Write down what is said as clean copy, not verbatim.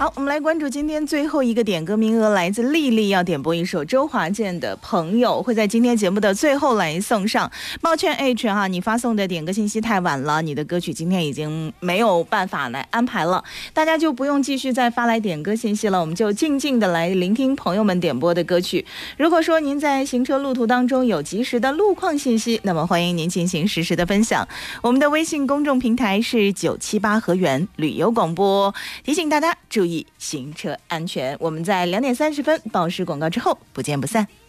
好，我们来关注今天最后一个点歌名额，来自丽丽要点播一首周华健的朋友，会在今天节目的最后来送上。抱歉 H 哈，你发送的点歌信息太晚了，你的歌曲今天已经没有办法来安排了，大家就不用继续再发来点歌信息了，我们就静静的来聆听朋友们点播的歌曲。如果说您在行车路途当中有及时的路况信息，那么欢迎您进行实时的分享。我们的微信公众平台是978河源旅游广播，提醒大家注意行车安全。我们在2点30分报时广告之后不见不散。